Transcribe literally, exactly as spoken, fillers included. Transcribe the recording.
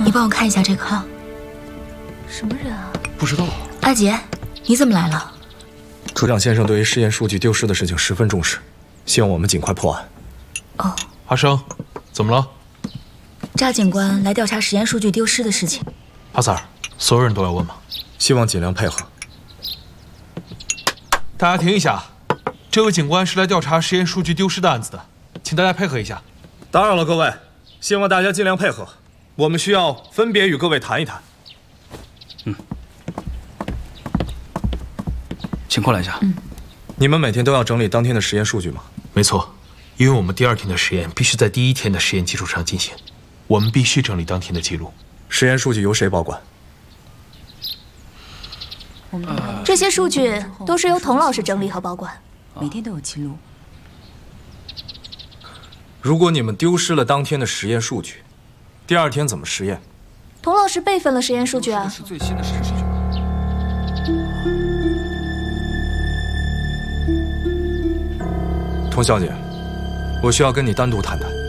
你帮我看一下这个号。什么人啊？ 不知道。 阿杰，你怎么来了？ 处长先生对于实验数据丢失的事情十分重视，希望我们尽快破案。 哦， 阿生，怎么了？ 赵警官来调查实验数据丢失的事情。 阿 Sir， 所有人都要问吗？ 希望尽量配合。 大家停一下，这位警官是来调查实验数据丢失的案子的，请大家配合一下。 打扰了各位，希望大家尽量配合。我们需要分别与各位谈一谈。 嗯，请过来一下。 嗯， 你们每天都要整理当天的实验数据吗？ 没错，因为我们第二天的实验必须在第一天的实验基础上进行，我们必须整理当天的记录。 实验数据由谁保管？ 这些数据都是由童老师整理和保管， 每天都有记录。 如果你们丢失了当天的实验数据，第二天怎么实验？ 童老师备份了实验数据啊。 是最新的实验数据。 童小姐，我需要跟你单独谈谈。